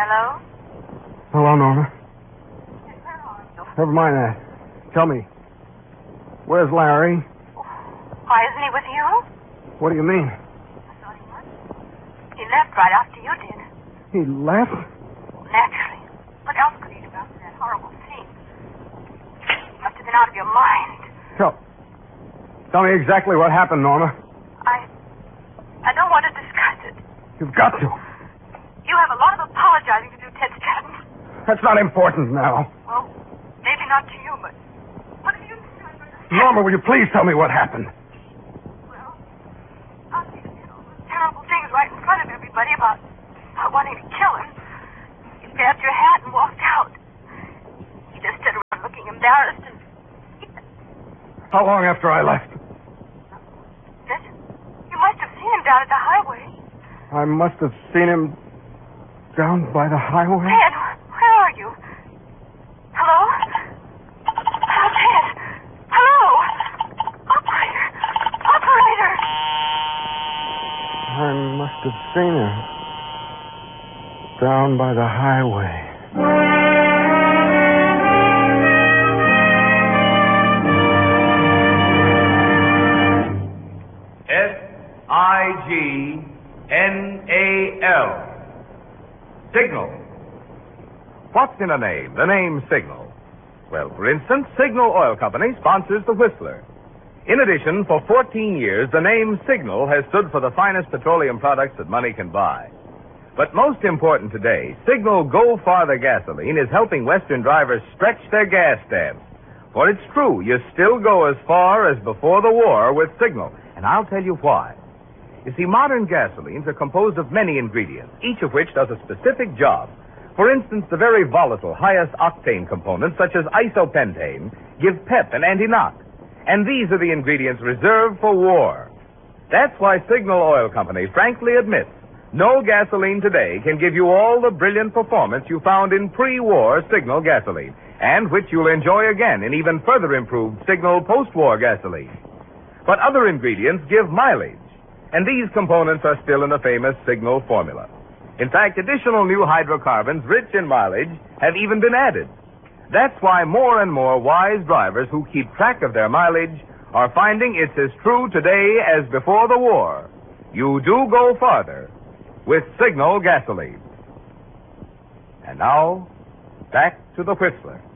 Hello? Hello, Norma. Yes, where are you? Never mind that. Tell me, where's Larry? Why isn't he with you? What do you mean? I thought he was. He left right after you did. He left? Naturally. What else could he do after that horrible scene? You must have been out of your mind. Tell me exactly what happened, Norma. I don't want to discuss it. You've got to. You have a lot of apologizing to do, Ted Stratton. That's not important now. Well, maybe not to you, but what have you been doing for this? Norma, will you please tell me what happened? Well, after you did all those terrible things right in front of everybody about wanting to kill him, you grabbed your hat and walked out. He just stood around looking embarrassed and... How long after I left? Listen, you must have seen him down at the highway. I must have seen him down by the highway. Ted, where are you? Hello? Hello, Ted. Hello? Operator. Operator. I must have seen him down by the highway. Signal. Signal. What's in a name? The name Signal. Well, for instance, Signal Oil Company sponsors the Whistler. In addition, for 14 years, the name Signal has stood for the finest petroleum products that money can buy. But most important today, Signal Go Farther gasoline is helping Western drivers stretch their gas stamps. For it's true, you still go as far as before the war with Signal. And I'll tell you why. You see, modern gasolines are composed of many ingredients, each of which does a specific job. For instance, the very volatile, highest octane components, such as isopentane, give pep and anti-knock. And these are the ingredients reserved for war. That's why Signal Oil Company frankly admits no gasoline today can give you all the brilliant performance you found in pre-war Signal gasoline, and which you'll enjoy again in even further improved Signal post-war gasoline. But other ingredients give mileage, and these components are still in the famous Signal formula. In fact, additional new hydrocarbons rich in mileage have even been added. That's why more and more wise drivers who keep track of their mileage are finding it's as true today as before the war. You do go farther with Signal gasoline. And now, back to the Whistler.